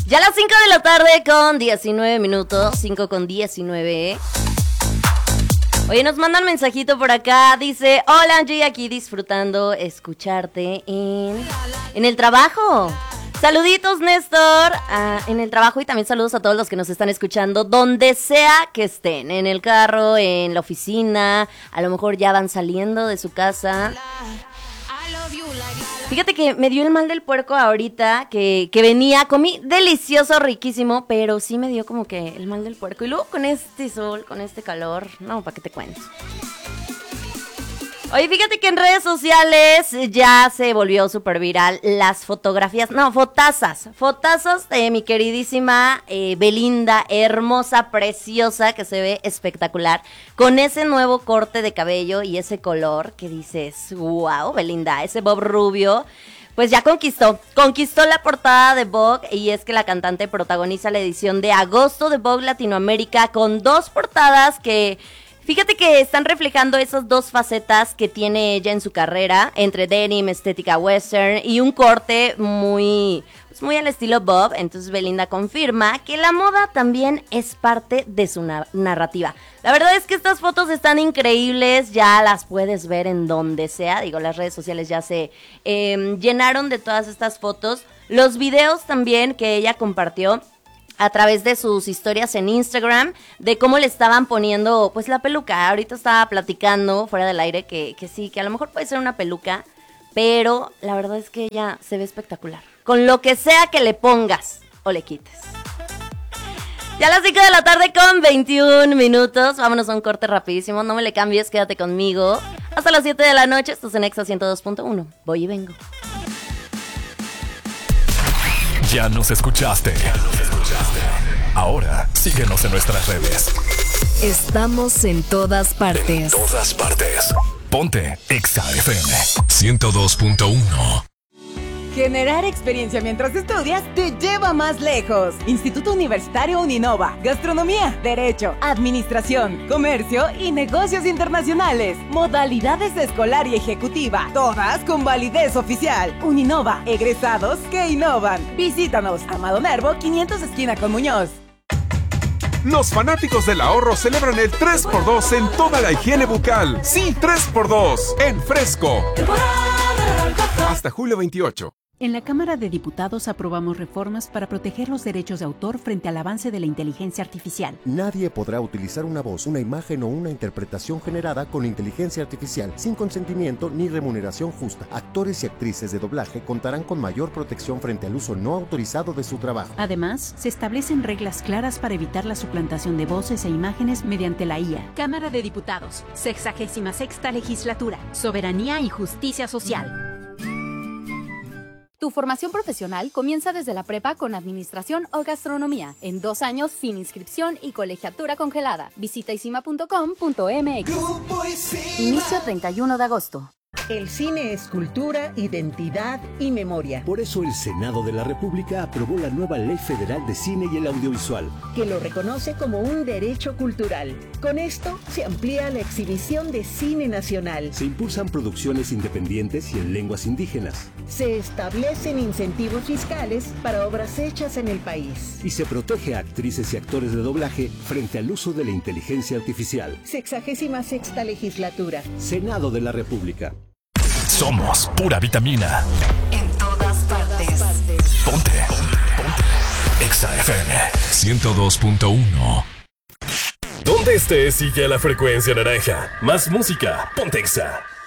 Ya a las 5 de la tarde con 19 minutos, 5 con 19. Oye, nos mandan mensajito por acá, dice, hola Angie, aquí disfrutando escucharte en el trabajo. Saluditos, Néstor, en el trabajo, y también saludos a todos los que nos están escuchando, donde sea que estén, en el carro, en la oficina, a lo mejor ya van saliendo de su casa. Fíjate que me dio el mal del puerco ahorita, que venía, comí delicioso, riquísimo, pero sí me dio como que el mal del puerco. Y luego con este sol, con este calor, no, ¿para qué te cuento? Oye, fíjate que en redes sociales ya se volvió súper viral las fotografías, no, fotazas de mi queridísima Belinda, hermosa, preciosa, que se ve espectacular, con ese nuevo corte de cabello y ese color que dices, wow, Belinda, ese bob rubio. Pues ya conquistó la portada de Vogue, y es que la cantante protagoniza la edición de agosto de Vogue Latinoamérica con dos portadas que... Fíjate que están reflejando esas dos facetas que tiene ella en su carrera, entre denim, estética western y un corte muy al estilo Bob. Entonces Belinda confirma que la moda también es parte de su narrativa. La verdad es que estas fotos están increíbles, ya las puedes ver en donde sea. Digo, las redes sociales ya se llenaron de todas estas fotos. Los videos también que ella compartió a través de sus historias en Instagram, de cómo le estaban poniendo pues la peluca. Ahorita estaba platicando fuera del aire que sí, que a lo mejor puede ser una peluca, pero la verdad es que ella se ve espectacular, con lo que sea que le pongas o le quites. Ya a las 5 de la tarde con 21 minutos, vámonos a un corte rapidísimo, no me le cambies, quédate conmigo. Hasta las 7 de la noche, estás en Exa 102.1, voy y vengo. Ya nos escuchaste. Ahora síguenos en nuestras redes. Estamos en todas partes. En todas partes. Ponte Exa FM 102.1. Generar experiencia mientras estudias te lleva más lejos. Instituto Universitario Uninova. Gastronomía, Derecho, Administración, Comercio y Negocios Internacionales. Modalidades escolar y ejecutiva. Todas con validez oficial. Uninova. Egresados que innovan. Visítanos. Amado Nervo, 500 esquina con Muñoz. Los fanáticos del ahorro celebran el 3x2 en toda la higiene bucal. Sí, 3x2 en Fresco. Hasta julio 28. En la Cámara de Diputados aprobamos reformas para proteger los derechos de autor frente al avance de la inteligencia artificial. Nadie podrá utilizar una voz, una imagen o una interpretación generada con inteligencia artificial sin consentimiento ni remuneración justa. Actores y actrices de doblaje contarán con mayor protección frente al uso no autorizado de su trabajo. Además, se establecen reglas claras para evitar la suplantación de voces e imágenes mediante la IA. Cámara de Diputados, 66ª Legislatura, Soberanía y Justicia Social. Tu formación profesional comienza desde la prepa con administración o gastronomía, en 2 años sin inscripción y colegiatura congelada. Visita isima.com.mx. Inicio 31 de agosto. El cine es cultura, identidad y memoria. Por eso el Senado de la República aprobó la nueva Ley Federal de Cine y el Audiovisual, que lo reconoce como un derecho cultural. Con esto se amplía la exhibición de cine nacional. Se impulsan producciones independientes y en lenguas indígenas. Se establecen incentivos fiscales para obras hechas en el país. Y se protege a actrices y actores de doblaje frente al uso de la inteligencia artificial. 66ª Legislatura. Senado de la República. Somos pura vitamina. En todas partes. Ponte Exa FM 102.1. Donde estés, sigue la frecuencia naranja. Más música, ponte Exa.